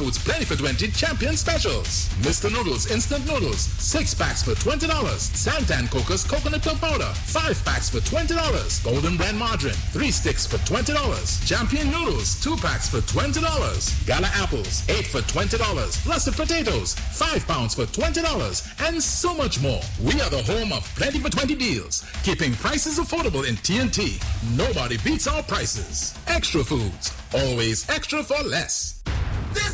Foods Plenty for 20 Champion Specials. Mr. Noodles Instant Noodles, 6 packs for $20. Santan Coco's Coconut Milk Powder, 5 packs for $20. Golden Brand Margarine, 3 sticks for $20. Champion Noodles, 2 packs for $20. Gala Apples, 8 for $20. Russet Potatoes, 5 pounds for $20. And so much more. We are the home of Plenty for 20 deals, keeping prices affordable in TNT. Nobody beats our prices. Extra Foods, always extra for less.